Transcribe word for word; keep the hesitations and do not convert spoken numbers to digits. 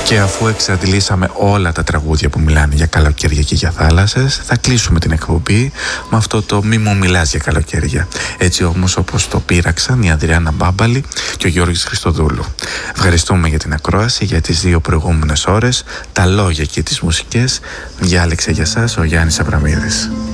Και αφού εξαντλήσαμε όλα τα τραγούδια που μιλάνε για καλοκαίρια και για θάλασσες, θα κλείσουμε την εκπομπή με αυτό το «Μη μου μιλάς για καλοκαίρια». Έτσι όμως όπως το πείραξαν η Ανδριάννα Μπάμπαλη και ο Γιώργης Χριστοδούλου. Ευχαριστούμε για την ακρόαση για τις δύο προηγούμενες ώρες. Τα λόγια και τις μουσικές διάλεξε για σας ο Γιάννης Αβραμίδης.